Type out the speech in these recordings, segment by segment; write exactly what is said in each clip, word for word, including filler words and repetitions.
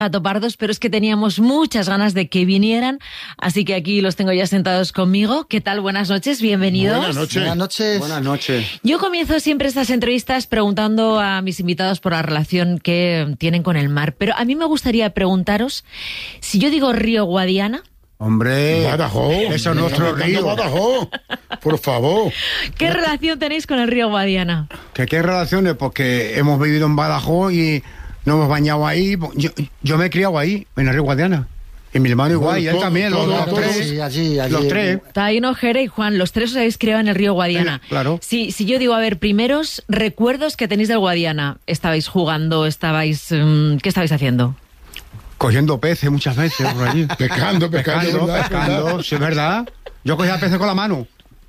Pato Pardos, pero es que teníamos muchas ganas de que vinieran, así que aquí los tengo ya sentados conmigo. ¿Qué tal? Buenas noches, bienvenidos. Buenas noches. Buenas noches. Buenas noches. Yo comienzo siempre estas entrevistas preguntando a mis invitados por la relación que tienen con el mar, pero a mí me gustaría preguntaros, si yo digo Río Guadiana... Hombre, Badajoz. Eso es nuestro río. Badajoz, por favor. ¿Qué relación tenéis con el Río Guadiana? ¿Qué, qué relaciones? Porque hemos vivido en Badajoz y nos hemos bañado ahí. Yo, yo me he criado ahí, en el Río Guadiana. Y mi hermano igual, Bueno, y él todo, también, todo, los, los todo, tres. sí, allí, allí. Los tres. Taíno, Jere y Juan, los tres os habéis criado en el Río Guadiana. Eh, claro. Si, si yo digo, a ver, primeros recuerdos que tenéis del Guadiana. ¿Estabais jugando? ¿Estabais um, ¿Qué estabais haciendo? Cogiendo peces muchas veces por allí. Pescando, pescando, pescando, ¿verdad? pescando, ¿verdad? sí, es verdad. Yo cogía peces con la mano.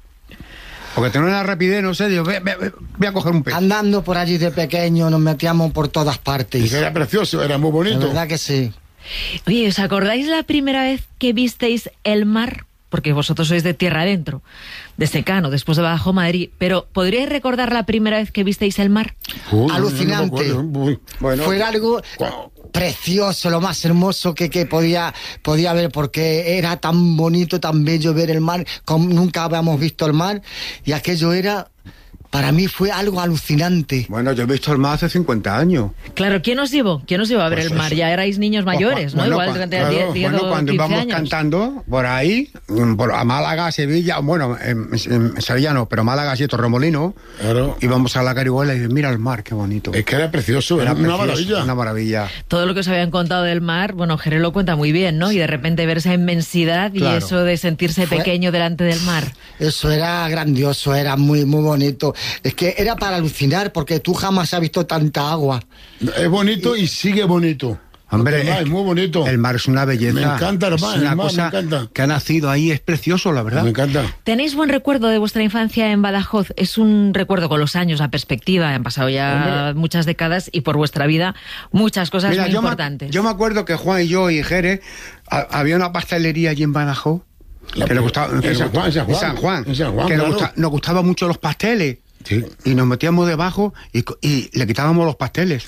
Porque tenía una rapidez, no sé, digo, ve, ve, ve, voy a coger un pez. Andando por allí de pequeño nos metíamos por todas Y partes. que era precioso, era muy La bonito. verdad que sí. Oye, ¿os acordáis la primera vez que visteis el mar? Porque vosotros sois de tierra adentro, de Secano, después de Badajoz, Madrid. Pero ¿podríais recordar la primera vez que visteis el mar? Uy, Alucinante. no me acuerdo. Uy. Bueno, Fue algo Guau. precioso, lo más hermoso que, que podía, podía ver, porque era tan bonito, tan bello ver el mar, como nunca habíamos visto el mar, y aquello era, para mí fue algo alucinante. bueno, yo he visto el mar hace cincuenta años. Claro, ¿quién os llevó? ¿Quién os llevó a ver Pues el mar? eso. Ya erais niños mayores, ¿no? Bueno, Igual cua- durante claro, diez, diez Bueno, o cuando quince íbamos años. cantando por ahí, mm, por, a Málaga, Sevilla, bueno, en, en Sevilla no, pero Málaga sí, Torremolino, Claro. íbamos a la Carihuela y dices, mira el mar, qué bonito. Es que era precioso, era, Era una precioso, maravilla. Una maravilla. Todo lo que os habían contado del mar, bueno, Jere lo cuenta muy bien, ¿no? Y de repente ver esa inmensidad y Claro. eso de sentirse Fue- pequeño delante del mar. Eso era grandioso, era muy, muy bonito. Es que era para alucinar, porque tú jamás has visto tanta agua. Es bonito y sigue bonito. Hombre, El mar es es muy bonito. El mar es una belleza. Me encanta el mar, Es una el mar, cosa me encanta. que ha nacido ahí, es precioso, la verdad. Me encanta. ¿Tenéis buen recuerdo de vuestra infancia en Badajoz? Es un recuerdo con los años, la perspectiva, han pasado ya Hombre. muchas décadas y por vuestra vida muchas cosas Mira, muy yo me, importantes. yo me acuerdo que Juan y yo y Jere, a- había una pastelería allí en Badajoz. La- que nos gustaba, en que nos San Juan, en San en Juan. San Juan, En San Juan, que nos, claro. gusta- nos gustaban mucho los pasteles. Sí. Y nos metíamos debajo y, co- y le quitábamos los pasteles.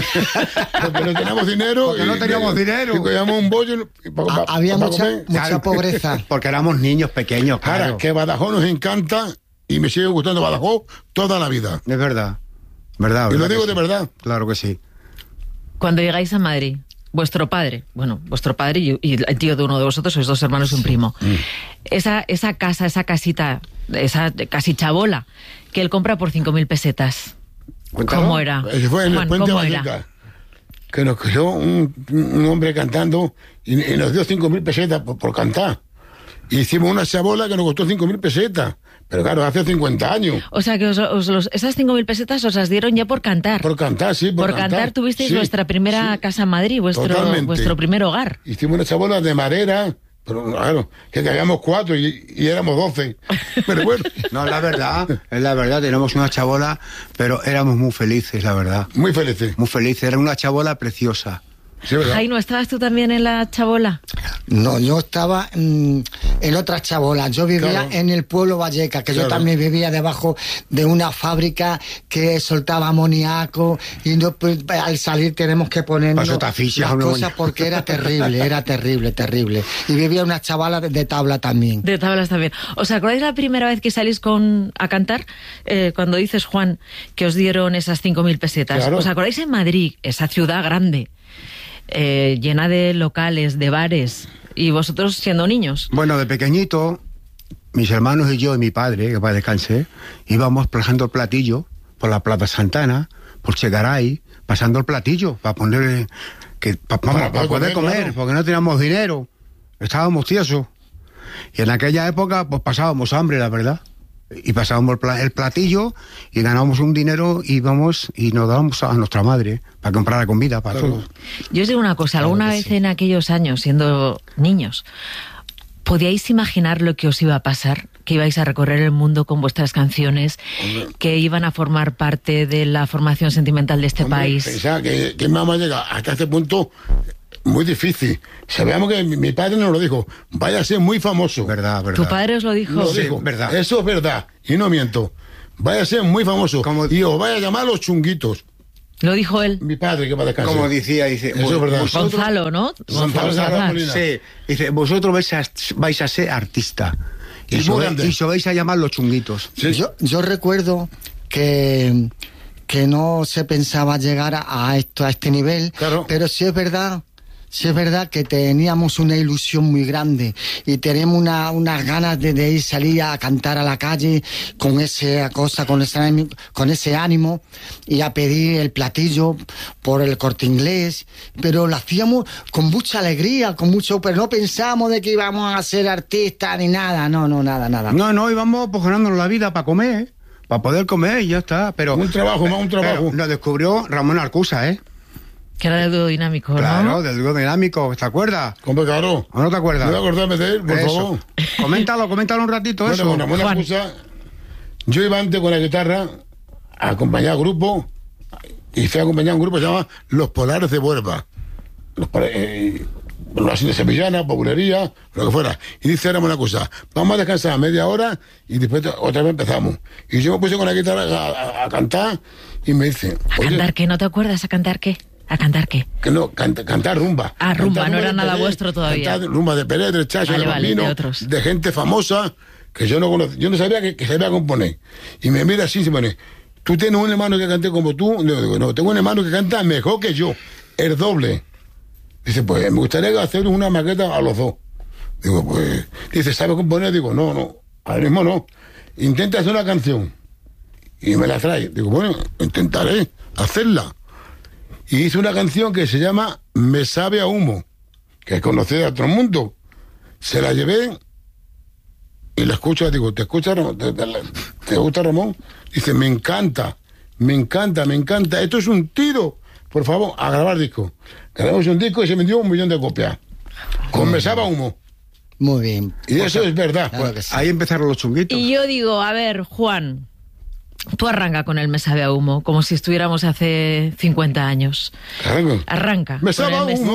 Porque no teníamos dinero. Porque no teníamos dinero. Y cogíamos un bollo. Y pa- Ha- pa- había pa mucha, comer. mucha Claro. pobreza. Porque éramos niños pequeños, claro. Ahora, que Badajoz nos encanta y me sigue gustando Badajoz toda la vida. Es verdad. ¿Verdad? Y lo ¿verdad digo que de sí? verdad. Claro que sí. Cuando llegáis a Madrid, vuestro padre, bueno, vuestro padre y, y el tío de uno de vosotros, sois dos hermanos y un primo, esa, esa casa, esa casita, esa casi chabola, que él compra por cinco mil pesetas. Cuéntalo. ¿Cómo era? Ese fue en Juan, el puente ¿cómo Vallecas. era? Que nos cogió un, un hombre cantando y, y nos dio cinco mil pesetas por, por cantar. Y hicimos una chabola que nos costó cinco mil pesetas. Pero claro, hace cincuenta años. O sea, que os, os los- esas cinco mil pesetas os las dieron ya por cantar. Por cantar, sí, por, Por cantar, tuvisteis Sí, vuestra primera sí. casa en Madrid, vuestro, Totalmente. vuestro primer hogar. Hicimos una chabola de madera, pero claro, que cabíamos cuatro y, y éramos doce. Pero bueno, No, es la verdad, es la verdad, tenemos una chabola, pero éramos muy felices, la verdad. muy felices. Muy felices, era una chabola preciosa. Sí, ¿verdad? Jaino, ¿estabas tú también en la chabola? No, yo estaba mm, en otras chabolas. Yo vivía Claro. en el pueblo Vallecas, que Claro. yo también vivía debajo de una fábrica que soltaba amoníaco y no, pues, al salir tenemos que ponernos Pasó taficha, las una cosas moña. porque era terrible, era terrible, terrible. Y vivía una chavala de, de tabla también. De tablas también. ¿Os acordáis la primera vez que salís con, a cantar? Eh, cuando dices, Juan, que os dieron esas cinco mil pesetas. Claro. ¿Os acordáis en Madrid, esa ciudad grande, eh, llena de locales, de bares, y vosotros siendo niños? Bueno, de pequeñito, mis hermanos y yo y mi padre, que para descanse, íbamos pasando el platillo por la Plaza Santana, por Chegaray, pasando el platillo para poner, que, pa- vamos, Para para poder poder comer, comer, claro. porque no teníamos dinero, estábamos tiesos. Y en aquella época, pues pasábamos hambre, la verdad. Y pasábamos el, pla- el platillo y ganábamos un dinero y íbamos y nos dábamos a nuestra madre para comprar la comida para Claro. todos. Yo os digo una cosa, Claro alguna que vez sí. en aquellos años, siendo niños, ¿podíais imaginar lo que os iba a pasar? Que ibais a recorrer el mundo con vuestras canciones, Hombre. que iban a formar parte de la formación sentimental de este Hombre, país. Pensaba que, que mamá llega hasta este punto muy difícil. Sabíamos que mi, mi padre nos lo dijo, vaya a ser muy famoso. Verdad, verdad. ¿Tu padre os lo dijo? Lo Sí, dijo. verdad. Eso es verdad. Y no miento. Vaya a ser muy famoso. Como- Y os vaya a llamar los chunguitos. Lo dijo él. Mi padre, que va a descansar. Como decía, dice... Eso es verdad. vosotros- Gonzalo, ¿no? Gonzalo Salazar. Molina. Sí, dice, vosotros vais a, vais a ser artista. Y Y, muy so- grande. y se vais a llamar los chunguitos. Sí. Yo, yo recuerdo que, que no se pensaba llegar a, a esto, a este nivel, Claro. pero sí es verdad, sí es verdad que teníamos una ilusión muy grande y tenemos una, unas ganas de, de ir salir a cantar a la calle con esa cosa, con ese, ánimo- con ese ánimo y a pedir el platillo por el Corte Inglés, pero lo hacíamos con mucha alegría, con mucho, pero no pensábamos de que íbamos a ser artistas ni nada, no, no, nada, nada. No, no, íbamos pues ganándonos la vida para comer, para poder comer y ya está. Pero Un trabajo, más un trabajo. pero nos descubrió Ramón Arcusa, ¿eh? Que era del dúo dinámico, ¿no? Claro, del dúo dinámico, ¿te acuerdas? Hombre, claro. ¿O no te acuerdas? Voy a acordarme de él, por Eso. favor. Coméntalo, coméntalo un ratito Bueno, eso. con Ramón Juan. Arcusa, yo iba antes con la guitarra a acompañar a grupo y fui a acompañar a un grupo que se llama Los Polares de Huelva. Los Polares, eh, los así de sevillana, populería, lo que fuera. Y dice Ramón Arcusa, vamos a descansar media hora y después otra vez empezamos. Y yo me puse con la guitarra a, a- a cantar y me dice, ¿A oye, cantar qué? ¿No te acuerdas? ¿A cantar qué? ¿A cantar qué? que no, canta- cantar rumba. Ah, rumba, Cantar no era de nada Pérez, vuestro todavía. Cantar rumba de Pérez, de Chacho, Vale, de vale, Bambino, de otros. de gente famosa que yo no conocía. Yo no sabía que, que sabía componer. Y me mira así y se pone, ¿tú tienes un hermano que cante como tú? Yo digo, no, tengo un hermano que canta mejor que yo, el doble. Dice, pues me gustaría hacer una maqueta a los dos. Digo, pues, dice, ¿sabe componer? Digo, no, no, ahora mismo no. Intenta hacer una canción. Y me la trae. Digo, bueno, intentaré hacerla. Y hice una canción que se llama Me sabe a humo, que es conocida de todo el mundo. Se la llevé y la escucho, digo, ¿te escucha Ramón? ¿Te, te- te gusta Ramón? Dice, me encanta, me encanta, me encanta. Esto es un tiro. Por favor, a grabar disco. Grabamos un disco y se vendió un millón de copias. Con Me sabe a humo. Muy bien. Y eso es verdad. Claro que sí. Ahí empezaron los chunguitos. Y yo digo, a ver, Juan, tú arranca con el Me sabe a humo, como si estuviéramos hace cincuenta años. Claro. Arranca. Me con sabe el a Me- humo.